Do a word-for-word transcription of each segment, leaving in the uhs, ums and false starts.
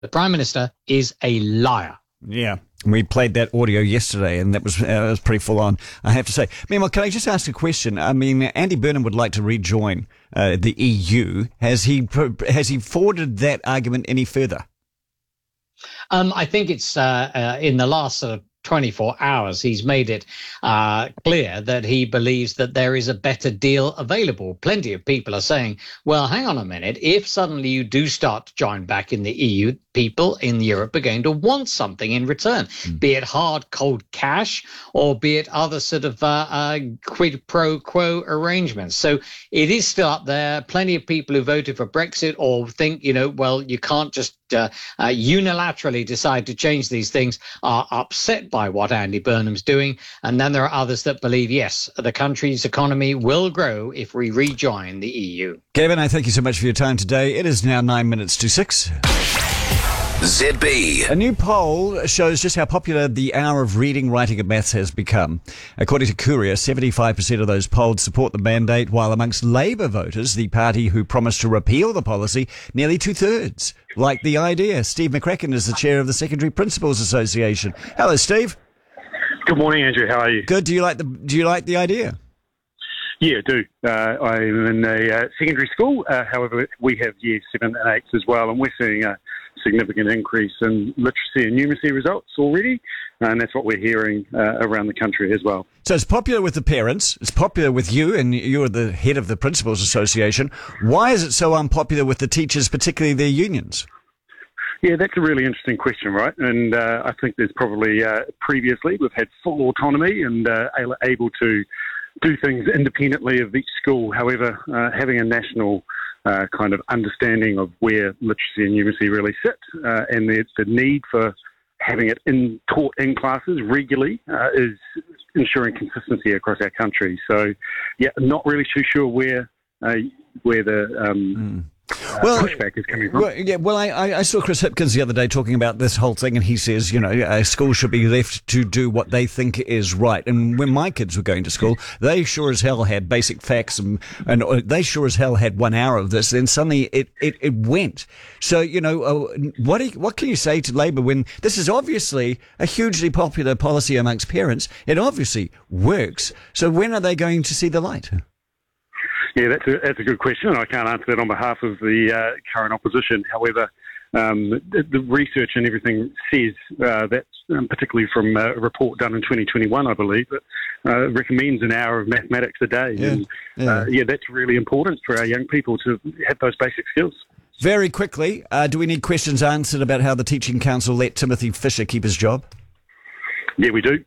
the Prime Minister is a liar. Yeah. We played that audio yesterday, and that was, uh, was pretty full on, I have to say. Meanwhile, can I just ask a question? I mean, Andy Burnham would like to rejoin uh, the E U. Has he has he forwarded that argument any further? Um, I think it's uh, uh, in the last sort of twenty-four hours, he's made it uh, clear that he believes that there is a better deal available. Plenty of people are saying, well, hang on a minute, if suddenly you do start to join back in the E U, people in Europe are going to want something in return, mm. be it hard, cold cash, or be it other sort of uh, uh, quid pro quo arrangements. So it is still up there. Plenty of people who voted for Brexit or think, you know, well, you can't just uh, uh, unilaterally decide to change these things, are upset by what Andy Burnham's doing. And then there are others that believe, yes, the country's economy will grow if we rejoin the E U. Kevin, I thank you so much for your time today. It is now nine minutes to six. Z B. A new poll shows just how popular the hour of reading, writing and maths has become. According to Courier, seventy-five percent of those polled support the mandate, while amongst Labour voters, the party who promised to repeal the policy, nearly two-thirds like the idea. Steve McCracken is the chair of the Secondary Principals Association. Hello, Steve. Good morning, Andrew. How are you? Good. Do you like the Do you like the idea? Yeah, I do. Uh, I'm in a uh, secondary school. Uh, however, we have years seven and eights as well, and we're seeing a significant increase in literacy and numeracy results already, and that's what we're hearing uh, around the country as well. So it's popular with the parents, it's popular with you, and you're the head of the Principals Association. Why is it so unpopular with the teachers, particularly their unions? Yeah, that's a really interesting question, right? And uh, I think there's probably uh, previously we've had full autonomy and uh, able to do things independently of each school. However, uh, having a national uh, kind of understanding of where literacy and numeracy really sit uh, and the, the need for having it in, taught in classes regularly uh, is ensuring consistency across our country. So, yeah, not really too sure where uh, where the um, mm. Uh, well, pushback is coming from. Well, yeah, well I, I saw Chris Hipkins the other day talking about this whole thing, and he says, you know, uh, schools should be left to do what they think is right. And when my kids were going to school, they sure as hell had basic facts, and, and they sure as hell had one hour of this. Then suddenly it, it, it went. So, you know, uh, what do you, what can you say to Labour when this is obviously a hugely popular policy amongst parents? It obviously works. So when are they going to see the light? Yeah, that's a, that's a good question, and I can't answer that on behalf of the uh, current opposition. However, um, the, the research and everything says uh, that, um, particularly from a report done in twenty twenty-one, I believe, that uh, recommends an hour of mathematics a day. Yeah, and yeah. Uh, yeah, that's really important for our young people to have those basic skills. Very quickly, uh, do we need questions answered about how the Teaching Council let Timothy Fisher keep his job? Yeah, we do.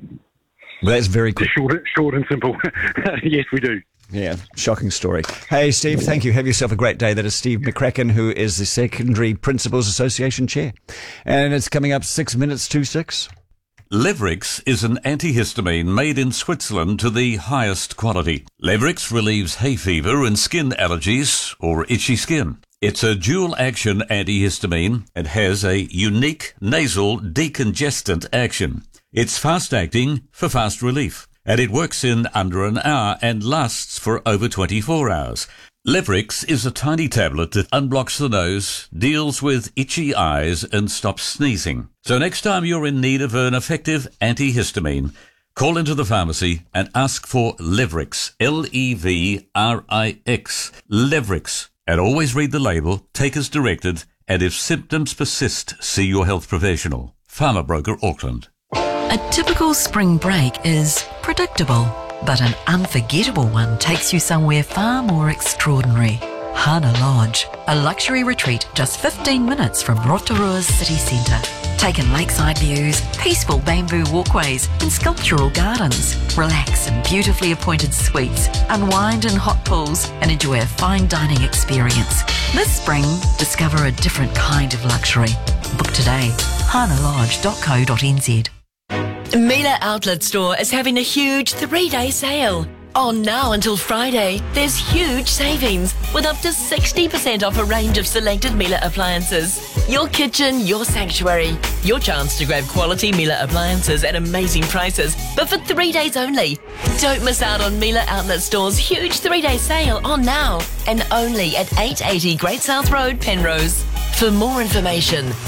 Well, that's very quick. Short, short and simple. Yes, we do. Yeah, shocking story. Hey, Steve, thank you. Have yourself a great day. That is Steve McCracken, who is the Secondary Principals Association Chair. And it's coming up six minutes to six. Levrix is an antihistamine made in Switzerland to the highest quality. Levrix relieves hay fever and skin allergies or itchy skin. It's a dual-action antihistamine and has a unique nasal decongestant action. It's fast-acting for fast relief, and it works in under an hour and lasts for over twenty-four hours. Levrix is a tiny tablet that unblocks the nose, deals with itchy eyes, and stops sneezing. So next time you're in need of an effective antihistamine, call into the pharmacy and ask for Levrix, L E V R I X, Levrix. And always read the label, take as directed, and if symptoms persist, see your health professional. Pharma Broker Auckland. A typical spring break is predictable, but an unforgettable one takes you somewhere far more extraordinary. Hana Lodge, a luxury retreat just fifteen minutes from Rotorua's city centre. Take in lakeside views, peaceful bamboo walkways and sculptural gardens. Relax in beautifully appointed suites, unwind in hot pools and enjoy a fine dining experience. This spring, discover a different kind of luxury. Book today, hana lodge dot co dot n z. Miele Outlet Store is having a huge three-day sale. On now until Friday, there's huge savings with up to sixty percent off a range of selected Miele appliances. Your kitchen, your sanctuary. Your chance to grab quality Miele appliances at amazing prices, but for three days only. Don't miss out on Miele Outlet Store's huge three-day sale on now and only at eight eighty Great South Road, Penrose. For more information,